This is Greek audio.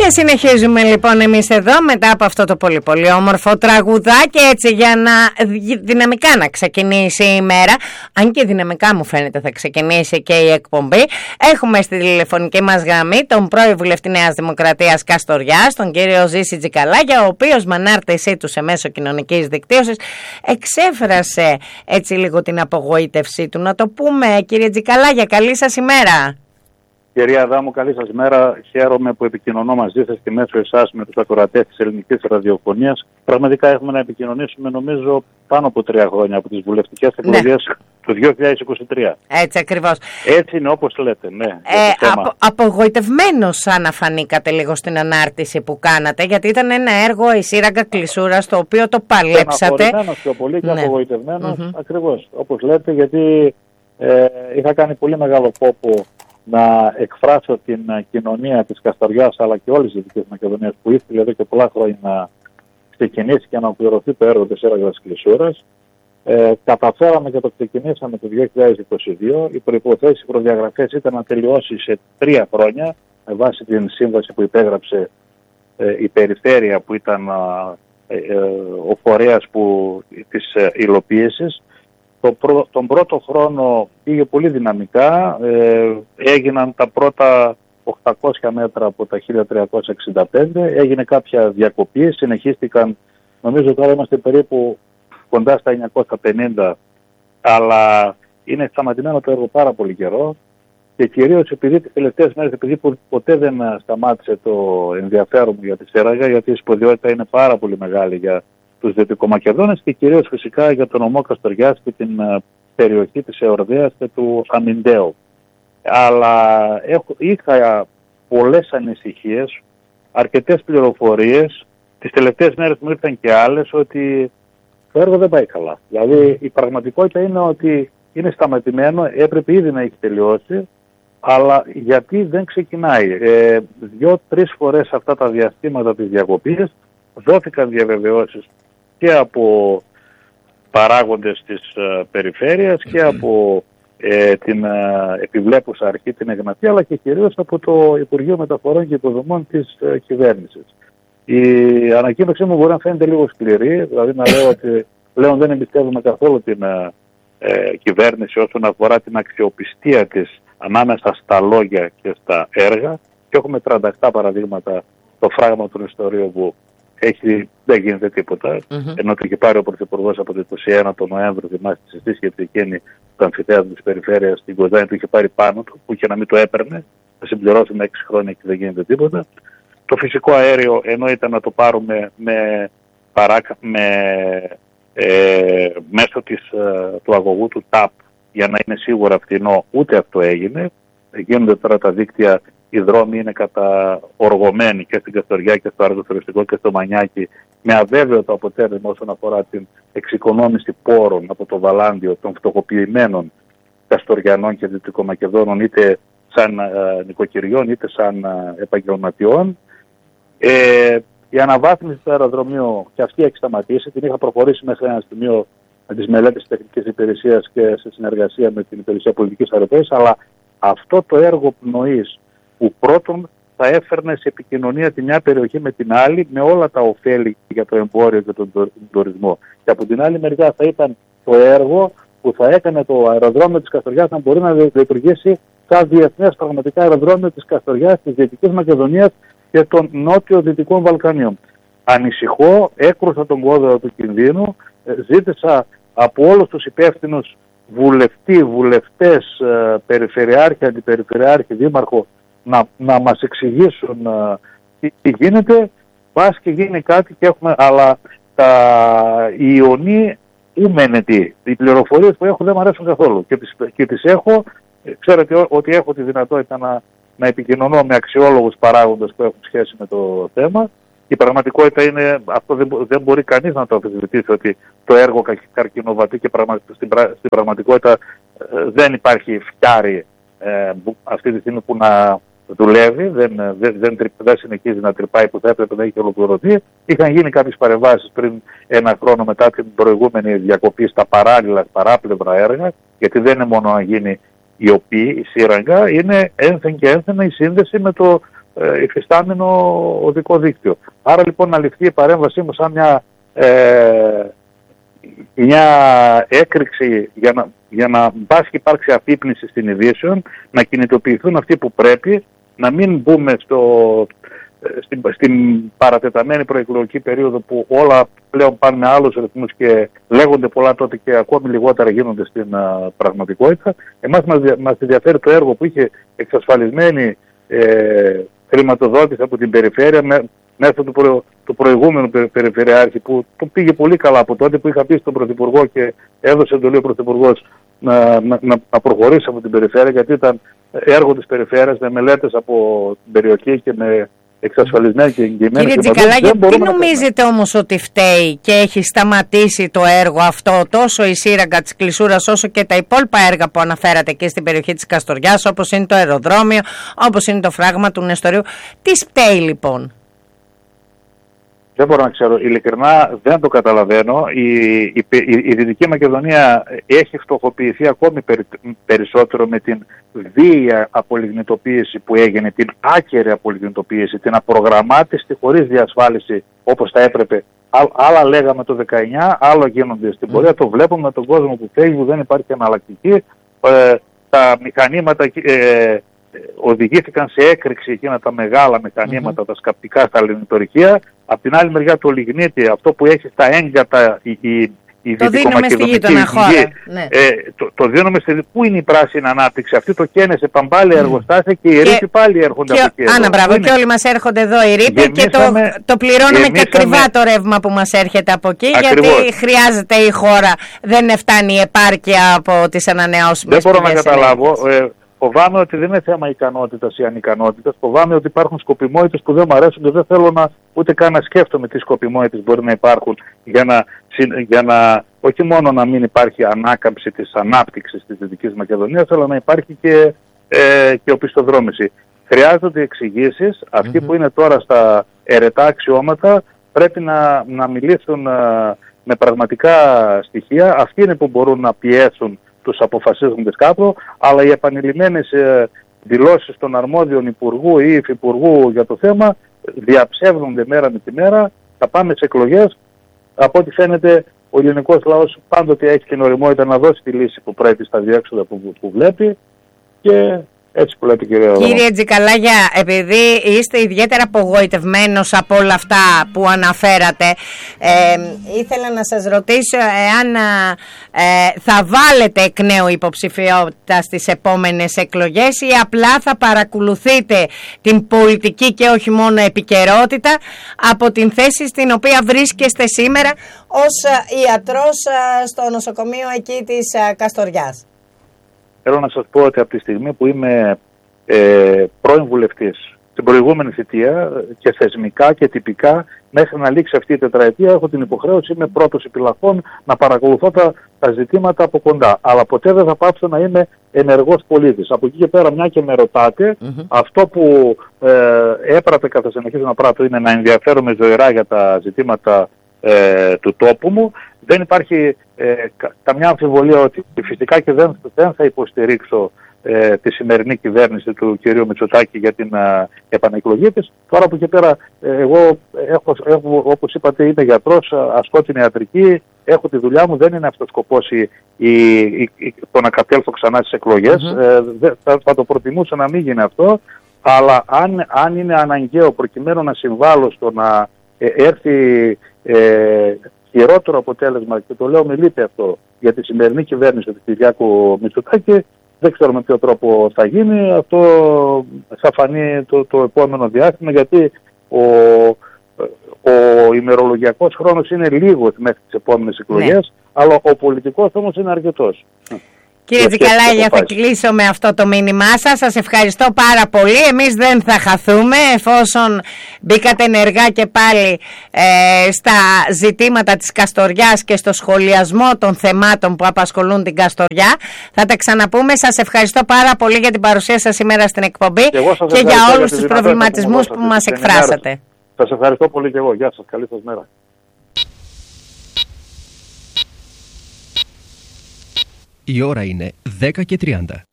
Και συνεχίζουμε λοιπόν εμείς εδώ μετά από αυτό το πολύ πολύ όμορφο τραγουδάκι, έτσι για να δυναμικά να ξεκινήσει η μέρα. Αν και δυναμικά μου φαίνεται θα ξεκινήσει και η εκπομπή. Έχουμε στη τηλεφωνική μας γραμμή τον πρώην βουλευτή Νέας Δημοκρατίας Καστοριάς, τον κύριο Ζήση Τζικαλάγια, ο οποίος με ανάρτησή του σε μέσο κοινωνικής δικτύωσης εξέφρασε έτσι λίγο την απογοήτευσή του. Να το πούμε, κύριε Τζικαλάγια, καλή σας ημέρα. Κυρία Αδάμου, καλή σας μέρα. Χαίρομαι που επικοινωνώ μαζί σας και μέσω εσάς με τους ακροατές της ελληνικής ραδιοφωνίας. Πραγματικά έχουμε να επικοινωνήσουμε, νομίζω, πάνω από 3 χρόνια από τις βουλευτικές εκλογές του 2023. Έτσι ακριβώς. Έτσι είναι όπως λέτε, ναι. Απογοητευμένος αναφανήκατε λίγο στην ανάρτηση που κάνατε, γιατί ήταν ένα έργο, η σύραγγα Κλεισούρας, το οποίο το παλέψατε. Απογοητευμένος πιο πολύ και απογοητευμένος, ακριβώς όπως λέτε, γιατί είχα κάνει πολύ μεγάλο κόπο να εκφράσω την κοινωνία της Καστοριάς αλλά και όλης της Δυτικής Μακεδονίας που ήθελε εδώ και πολλά χρόνια να ξεκινήσει και να ολοκληρωθεί το έργο της σύραγγας Κλεισούρας. Καταφέραμε και το ξεκινήσαμε το 2022. Οι προϋποθέσεις, οι προδιαγραφές ήταν να τελειώσει σε 3 χρόνια με βάση την σύμβαση που υπέγραψε η περιφέρεια που ήταν ο φορέας της υλοποίησης. Τον πρώτο χρόνο πήγε πολύ δυναμικά, έγιναν τα πρώτα 800 μέτρα από τα 1365, έγινε κάποια διακοπή, συνεχίστηκαν, νομίζω τώρα είμαστε περίπου κοντά στα 950, αλλά είναι σταματημένο το έργο πάρα πολύ καιρό και κυρίως επειδή τις τελευταίες μέρες, επειδή ποτέ δεν σταμάτησε το ενδιαφέρον μου για τη σύραγγα, γιατί η σπουδαιότητα είναι πάρα πολύ μεγάλη για τους Δυτικομακεδόνες και κυρίως φυσικά για τον νομό Καστοριάς και την περιοχή της Εορδαίας και του Αμυντέου. Αλλά είχα πολλές ανησυχίες, αρκετές πληροφορίες, τις τελευταίες μέρες μου ήρθαν και άλλες ότι το έργο δεν πάει καλά. Δηλαδή η πραγματικότητα είναι ότι είναι σταματημένο, έπρεπε ήδη να έχει τελειώσει, αλλά γιατί δεν ξεκινάει. 2-3 φορές αυτά τα διαστήματα της διακοπής δόθηκαν διαβεβαιώσεις και από παράγοντες της περιφέρειας και από την επιβλέπουσα αρχή, την Εγνατία, αλλά και κυρίως από το Υπουργείο Μεταφορών και Υποδομών της κυβέρνησης. Η ανακοίνωσή μου μπορεί να φαίνεται λίγο σκληρή, δηλαδή να λέω ότι πλέον δεν εμπιστεύουμε καθόλου την κυβέρνηση όσον αφορά την αξιοπιστία της ανάμεσα στα λόγια και στα έργα, και έχουμε 37 παραδείγματα στο φράγμα των ιστορίων που δεν γίνεται τίποτα, ενώ το είχε πάρει ο Πρωθυπουργός από το 21 τον Νοέμβριο, θυμάστε τη σύσκεψη εκείνη του αμφιθέατρου της περιφέρειας στην Κοζάνη, του είχε πάρει πάνω του, που είχε να μην το έπαιρνε, θα συμπληρώσουμε 6 χρόνια και δεν γίνεται τίποτα. Το φυσικό αέριο, ενώ ήταν να το πάρουμε μέσω του αγωγού του ΤΑΠ για να είναι σίγουρα φθηνό, ούτε αυτό έγινε. Γίνονται τώρα τα δίκτυα, οι δρόμοι είναι καταοργωμένοι και στην Καστοριά και στο Αργοθουριστικό και στο Μανιάκι, με αβέβαιο το αποτέλεσμα όσον αφορά την εξοικονόμηση πόρων από το βαλάντιο των φτωχοποιημένων Καστοριανών και Δυτικομακεδόνων, είτε σαν νοικοκυριών είτε σαν επαγγελματιών. Η αναβάθμιση του αεροδρομίου και αυτή έχει σταματήσει. Την είχα προχωρήσει μέχρι ένα σημείο με τις μελέτες της τεχνικής υπηρεσίας και σε συνεργασία με την Υπηρεσία Πολιτικής Αεροπορίας, αλλά αυτό το έργο πνοής που πρώτον θα έφερνε σε επικοινωνία τη μια περιοχή με την άλλη, με όλα τα ωφέλη για το εμπόριο και τον τουρισμό. Και από την άλλη μεριά θα ήταν το έργο που θα έκανε το αεροδρόμιο της Καστοριάς να μπορεί να λειτουργήσει σαν διεθνές πραγματικά αεροδρόμιο της Καστοριάς, της Δυτικής Μακεδονίας και των νότιο-δυτικών Βαλκανίων. Ανησυχώ, έκρουσα τον κόδωνα του κινδύνου, ζήτησα από όλους τους υπεύθυνους βουλευτές, περιφερειάρχη, αντιπεριφερειάρχη, δήμαρχο να μας εξηγήσουν τι γίνεται, πας και γίνει κάτι και έχουμε, αλλά οι ιονοί ουμένετοι. Οι πληροφορίες που έχω δεν μου αρέσουν καθόλου και τις έχω, ξέρετε ότι έχω τη δυνατότητα να επικοινωνώ με αξιόλογους παράγοντες που έχουν σχέση με το θέμα. Η πραγματικότητα είναι, αυτό δεν μπορεί κανείς να το αμφισβητήσει, ότι το έργο καρκινοβατεί και στην πραγματικότητα δεν υπάρχει φτιάρι αυτή τη στιγμή που να δουλεύει, δεν συνεχίζει να τρυπάει που θα έπρεπε να έχει ολοκληρωθεί. Είχαν γίνει κάποιες παρεμβάσεις πριν 1 χρόνο μετά την προηγούμενη διακοπή στα παράπλευρα έργα, γιατί δεν είναι μόνο να γίνει η σύραγγα, είναι ένθεν και ένθεν η σύνδεση με το υφιστάμενο οδικό δίκτυο. Άρα λοιπόν να ληφθεί η παρέμβασή μου σαν μια έκρηξη για να υπάρξει αφύπνιση στην ειδήσεων, να κινητοποιηθούν αυτοί που πρέπει, να μην μπούμε στην παρατεταμένη προεκλογική περίοδο που όλα πλέον πάνε με άλλους ρυθμούς και λέγονται πολλά τότε και ακόμη λιγότερα γίνονται στην πραγματικότητα. Εμάς μας ενδιαφέρει το έργο που είχε εξασφαλισμένη χρηματοδότηση από την περιφέρεια μέσω του προηγούμενου περιφερειάρχη που πήγε πολύ καλά από τότε, που είχα πει στον Πρωθυπουργό και έδωσε εντολή ο Πρωθυπουργός να προχωρήσει από την περιφέρεια, γιατί ήταν έργο της περιφέρειας με μελέτες από την περιοχή και με εξασφαλισμένη και εγγυημένη. Κύριε Τζικαλά, γιατί νομίζετε όμως ότι φταίει και έχει σταματήσει το έργο αυτό, τόσο η σύραγγα της Κλεισούρας όσο και τα υπόλοιπα έργα που αναφέρατε και στην περιοχή της Καστοριάς, όπως είναι το αεροδρόμιο, όπως είναι το φράγμα του Νεστορίου? Τι φταίει λοιπόν? Δεν μπορώ να ξέρω, ειλικρινά δεν το καταλαβαίνω. Η Δυτική Μακεδονία έχει φτωχοποιηθεί ακόμη περισσότερο με την βίαια απολιγνητοποίηση που έγινε, την άκερη απολιγνητοποίηση, την απρογραμμάτιστη χωρίς διασφάλιση όπως θα έπρεπε. Άλλα λέγαμε το 19, άλλο γίνονται στην πορεία. Το βλέπουμε με τον κόσμο που φεύγει, που δεν υπάρχει εναλλακτική. Τα μηχανήματα οδηγήθηκαν σε έκρηξη εκείνα τα μεγάλα μηχανήματα, τα σκαπτικά στα λινητορυχεία. Απ' την άλλη μεριά το λιγνίτη, αυτό που έχει στα έγκατα η το δίνουμε στη γείτονα χώρα. Ναι. Το δίνουμε πού είναι η πράσινη ανάπτυξη? Αυτή το καίνε σε παμπάλια εργοστάσια και οι ρήποι πάλι έρχονται από εκεί. Άνα μπράβο, και όλοι μας έρχονται εδώ οι ρήποι και το πληρώνουμε και ακριβά το ρεύμα που μας έρχεται από εκεί. Ακριβώς. Γιατί χρειάζεται η χώρα, δεν φτάνει η επάρκεια από τις ανανεώσιμες. Δεν μπορώ να καταλάβω. Φοβάμαι ότι δεν είναι θέμα ικανότητας ή ανικανότητας. Φοβάμαι ότι υπάρχουν σκοπιμότητες που δεν μου αρέσουν και δεν θέλω ούτε καν να σκέφτομαι τι σκοπιμότητες μπορεί να υπάρχουν για να όχι μόνο να μην υπάρχει ανάκαμψη της ανάπτυξης της Δυτικής Μακεδονίας, αλλά να υπάρχει και οπισθοδρόμηση. Χρειάζονται εξηγήσεις. Αυτοί που είναι τώρα στα ερετά αξιώματα πρέπει να μιλήσουν με πραγματικά στοιχεία. Αυτοί είναι που μπορούν να πιέσουν τους αποφασίζοντες κάτω, αλλά οι επανειλημμένες δηλώσεις των αρμόδιων υπουργού ή υφυπουργού για το θέμα διαψεύδονται μέρα με τη μέρα. Θα πάμε σε εκλογές. Από ό,τι φαίνεται ο ελληνικός λαός πάντοτε έχει την οριμότητα να δώσει τη λύση που πρέπει στα διέξοδα που βλέπει, και έτσι που λέτε, κύριε Τζικαλάγια, επειδή είστε ιδιαίτερα απογοητευμένος από όλα αυτά που αναφέρατε, ήθελα να σας ρωτήσω εάν θα βάλετε εκ νέου υποψηφιότητα στις επόμενες εκλογές ή απλά θα παρακολουθείτε την πολιτική και όχι μόνο επικαιρότητα από την θέση στην οποία βρίσκεστε σήμερα ως ιατρός στο νοσοκομείο εκεί της Καστοριάς? Θέλω να σας πω ότι από τη στιγμή που είμαι πρώην βουλευτής στην προηγούμενη θητεία και θεσμικά και τυπικά, μέχρι να λήξει αυτή η τετραετία έχω την υποχρέωση, είμαι πρώτος επιλαχών, να παρακολουθώ τα ζητήματα από κοντά. Αλλά ποτέ δεν θα πάψω να είμαι ενεργός πολίτης. Από εκεί και πέρα, μια και με ρωτάτε, αυτό που έπρατε κατά συνεχίζω να πράττω είναι να ενδιαφέρομαι ζωηρά για τα ζητήματα του τόπου μου. Δεν υπάρχει καμιά αμφιβολία ότι φυσικά και δεν θα υποστηρίξω τη σημερινή κυβέρνηση του κυρίου Μητσοτάκη για την επανεκλογή της. Τώρα που και πέρα εγώ όπως είπατε, είμαι γιατρός, ασκώ την ιατρική, έχω τη δουλειά μου, δεν είναι αυτός σκοπός το να κατέλθω ξανά στις εκλογές. Θα το προτιμούσα να μην γίνει αυτό, αλλά αν είναι αναγκαίο προκειμένου να συμβάλλω στο να έρθει χειρότερο αποτέλεσμα, και το λέω με λύπη αυτό, για τη σημερινή κυβέρνηση του Κυριάκου Μητσοτάκη, δεν ξέρω με ποιο τρόπο θα γίνει. Αυτό θα φανεί το επόμενο διάστημα, γιατί ο ημερολογιακός χρόνος είναι λίγος μέχρι τις επόμενες εκλογές, αλλά ο πολιτικός όμως είναι αρκετός. Κύριε Τζικαλάγια, θα κλείσω με αυτό το μήνυμά σας. Σας ευχαριστώ πάρα πολύ. Εμείς δεν θα χαθούμε, εφόσον μπήκατε ενεργά και πάλι στα ζητήματα της Καστοριάς και στο σχολιασμό των θεμάτων που απασχολούν την Καστοριά. Θα τα ξαναπούμε. Σας ευχαριστώ πάρα πολύ για την παρουσία σας σήμερα στην εκπομπή και για όλους τους προβληματισμούς που μας εκφράσατε. Σας ευχαριστώ πολύ και εγώ. Γεια σας. Καλή σας μέρα. Η ώρα είναι 10:30.